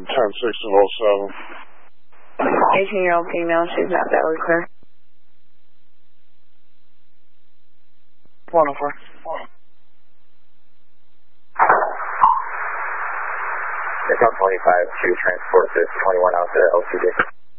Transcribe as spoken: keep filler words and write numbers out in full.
ten six oh seven. eighteen-year-old female, she's not valid clear. one oh four. It's on twenty-five to transport this twenty-one out to L C D.